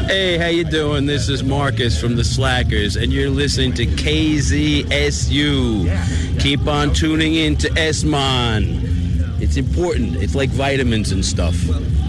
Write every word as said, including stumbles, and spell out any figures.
Hey, how you doing? This is Marcus from the Slackers, and you're listening to K Z S U. Keep on tuning in to S-Mon. It's important. It's like vitamins and stuff.